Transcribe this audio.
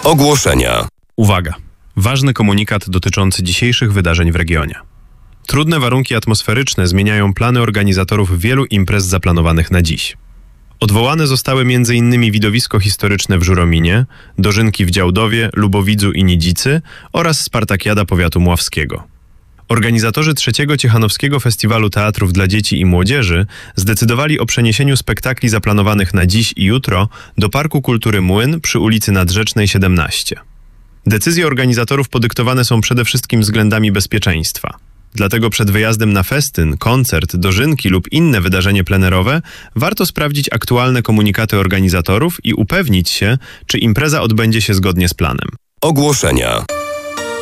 Ogłoszenia. Uwaga! Ważny komunikat dotyczący dzisiejszych wydarzeń w regionie. Trudne warunki atmosferyczne zmieniają plany organizatorów wielu imprez zaplanowanych na dziś. Odwołane zostały m.in. widowisko historyczne w Żurominie, dożynki w Działdowie, Lubowidzu i Nidzicy oraz Spartakiada Powiatu Mławskiego. Organizatorzy trzeciego Ciechanowskiego Festiwalu Teatrów dla Dzieci i Młodzieży zdecydowali o przeniesieniu spektakli zaplanowanych na dziś i jutro do Parku Kultury Młyn przy ulicy Nadrzecznej 17. Decyzje organizatorów podyktowane są przede wszystkim względami bezpieczeństwa. Dlatego przed wyjazdem na festyn, koncert, dożynki lub inne wydarzenie plenerowe warto sprawdzić aktualne komunikaty organizatorów i upewnić się, czy impreza odbędzie się zgodnie z planem. Ogłoszenia.